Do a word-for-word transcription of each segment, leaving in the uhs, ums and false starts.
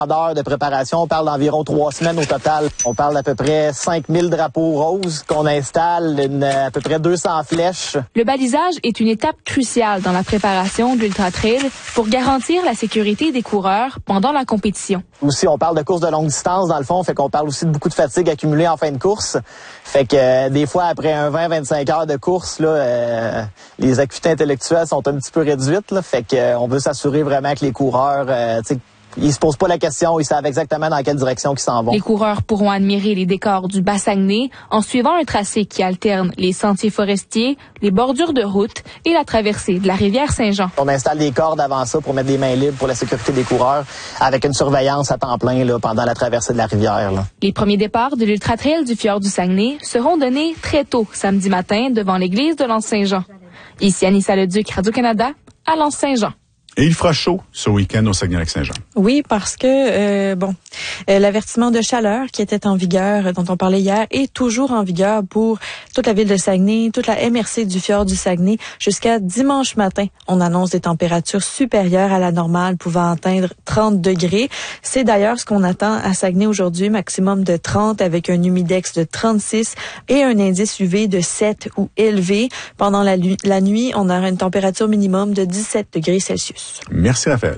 d'heures de préparation, on parle d'environ trois semaines au total. On parle d'à peu près cinq mille drapeaux roses qu'on installe, une, à peu près deux cents flèches. Le balisage est une étape cruciale dans la préparation de l'Ultra Trail pour garantir la sécurité des coureurs pendant la compétition. Aussi, on parle de course de longue distance, dans le fond, fait qu'on parle aussi de beaucoup de fatigue accumulée en fin de course. Fait que euh, des fois, après un vingt à vingt-cinq heures de course, là, euh, les acuités intellectuelles sont un petit peu réduites. Là, fait que euh, on veut s'assurer vraiment que les coureurs, euh, tu sais, ils se posent pas la question, ils savent exactement dans quelle direction ils s'en vont. Les coureurs pourront admirer les décors du Bas-Saguenay en suivant un tracé qui alterne les sentiers forestiers, les bordures de route et la traversée de la rivière Saint-Jean. On installe des cordes avant ça pour mettre des mains libres pour la sécurité des coureurs avec une surveillance à temps plein là, pendant la traversée de la rivière. Là. Les premiers départs de l'Ultra Trail du Fjord du Saguenay seront donnés très tôt samedi matin devant l'église de l'Anse-Saint-Jean. Ici Anissa Leduc, Radio-Canada, à l'Anse-Saint-Jean. Et il fera chaud ce week-end au Saguenay-Lac-Saint-Jean. Oui, parce que, euh, bon, euh, l'avertissement de chaleur qui était en vigueur, euh, dont on parlait hier, est toujours en vigueur pour toute la ville de Saguenay, toute la M R C du Fjord du Saguenay. Jusqu'à dimanche matin, on annonce des températures supérieures à la normale, pouvant atteindre trente degrés. C'est d'ailleurs ce qu'on attend à Saguenay aujourd'hui, maximum de trente avec un humidex de trente-six et un indice U V de sept ou élevé. Pendant la, la nuit, on aura une température minimum de dix-sept degrés Celsius. Merci, Raphaël.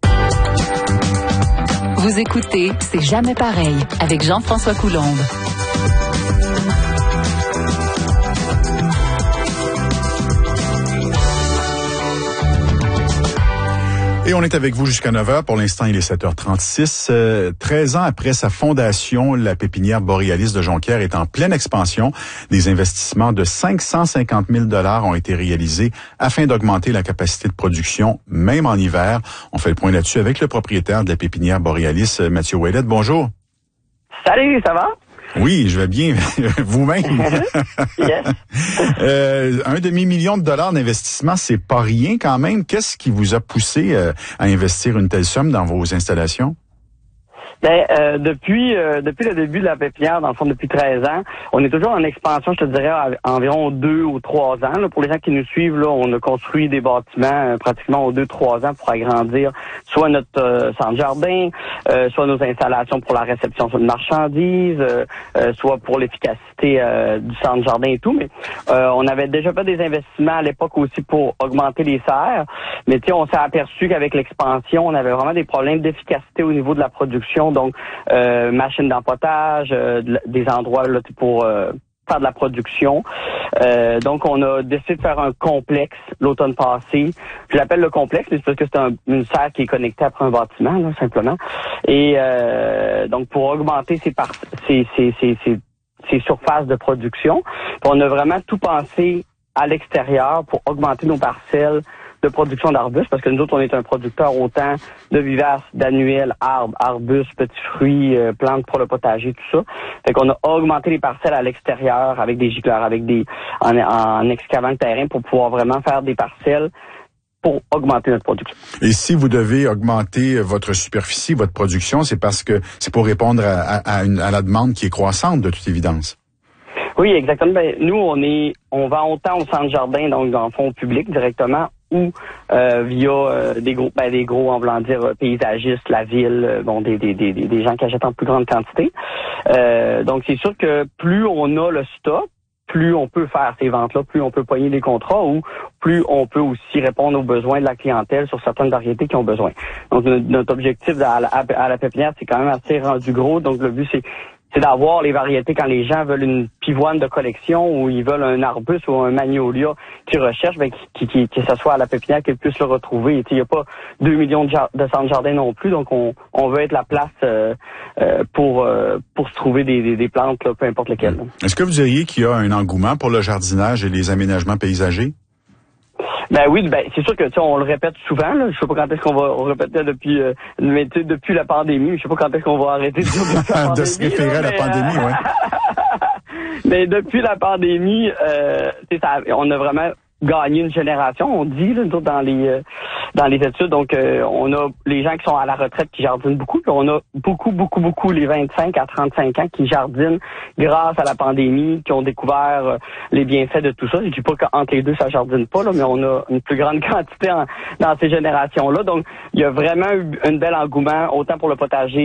Vous écoutez C'est jamais pareil avec Jean-François Coulombe. Et on est avec vous jusqu'à neuf heures. Pour l'instant, il est sept heures trente-six. Euh, treize ans après sa fondation, la pépinière Borealis de Jonquière est en pleine expansion. Des investissements de cinq cent cinquante mille dollars ont été réalisés afin d'augmenter la capacité de production, même en hiver. On fait le point là-dessus avec le propriétaire de la pépinière Borealis, Mathieu Ouellette. Bonjour. Salut, ça va? Oui, je vais bien. Vous-même. Yes. euh, un demi-million de dollars d'investissement, c'est pas rien quand même. Qu'est-ce qui vous a poussé euh, à investir une telle somme dans vos installations? Ben, euh, depuis euh, depuis le début de la pépinière, dans le fond, depuis treize ans, on est toujours en expansion, je te dirais, à environ deux ou trois ans. Là. Pour les gens qui nous suivent, là, on a construit des bâtiments euh, pratiquement aux deux, trois ans pour agrandir soit notre euh, centre jardin, euh, soit nos installations pour la réception de marchandises, euh, euh, soit pour l'efficacité euh, du centre jardin et tout. Mais euh, on avait déjà fait des investissements à l'époque aussi pour augmenter les serres. Mais tu sais, on s'est aperçu qu'avec l'expansion, on avait vraiment des problèmes d'efficacité au niveau de la production. Donc, euh, machines d'empotage, euh, des endroits là, pour euh, faire de la production. Euh, donc, on a décidé de faire un complexe l'automne passé. Je l'appelle le complexe, mais c'est parce que c'est un, une serre qui est connectée après un bâtiment, là, simplement. Et euh, donc, pour augmenter ces, par- ces, ces, ces, ces, ces surfaces de production, on a vraiment tout pensé à l'extérieur pour augmenter nos parcelles de production d'arbustes, parce que nous autres, on est un producteur autant de vivaces, d'annuels, arbres, arbustes, petits fruits, euh, plantes pour le potager, tout ça. Fait qu'on a augmenté les parcelles à l'extérieur avec des gicleurs, avec des en, en excavant le terrain pour pouvoir vraiment faire des parcelles pour augmenter notre production. Et si vous devez augmenter votre superficie, votre production, c'est parce que c'est pour répondre à, à, à, une, à la demande qui est croissante, de toute évidence. Oui, exactement. Ben, nous, on est, on vend autant au centre jardin, donc dans le fonds public directement, ou euh, via euh, des gros, ben, des gros, on va dire paysagistes, la ville, euh, bon, des, des, des, des gens qui achètent en plus grande quantité. Euh, donc, c'est sûr que plus on a le stock, plus on peut faire ces ventes-là, plus on peut poigner des contrats, ou plus on peut aussi répondre aux besoins de la clientèle sur certaines variétés qui ont besoin. Donc, notre, notre objectif à la, à la pépinière, c'est quand même assez rendu gros. Donc, le but, c'est c'est d'avoir les variétés quand les gens veulent une pivoine de collection ou ils veulent un arbuste ou un magnolia qu'ils recherchent, ben, qui, qui, que ce soit à la pépinière qu'ils puissent le retrouver. Il n'y a pas deux millions de, jar- de centres jardins non plus, donc on, on veut être la place euh, euh, pour euh, pour se trouver des, des, des plantes, là, peu importe lesquelles. Est-ce que vous diriez qu'il y a un engouement pour le jardinage et les aménagements paysagers? Ben oui, ben c'est sûr que tu sais, on le répète souvent. Là. Je sais pas quand est-ce qu'on va on répétait depuis euh, mais, depuis la pandémie. Je sais pas quand est-ce qu'on va arrêter de, de, de se référer à la pandémie, ouais. Mais depuis la pandémie, euh, ça, on a vraiment gagné une génération, on dit là, dans les euh, dans les études. Donc, euh, on a les gens qui sont à la retraite qui jardinent beaucoup, puis on a beaucoup, beaucoup, beaucoup les vingt-cinq à trente-cinq ans qui jardinent grâce à la pandémie, qui ont découvert euh, les bienfaits de tout ça. Je dis pas qu'entre les deux, ça jardine pas, là, mais on a une plus grande quantité en, dans ces générations-là. Donc, il y a vraiment eu un bel engouement, autant pour le potager